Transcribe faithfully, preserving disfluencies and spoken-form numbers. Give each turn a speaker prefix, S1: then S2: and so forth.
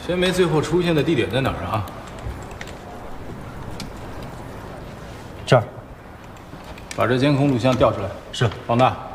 S1: 宣梅最后出现的地点在哪儿啊？
S2: 这儿。
S1: 把这监控录像调出来，
S2: 是，
S1: 放大。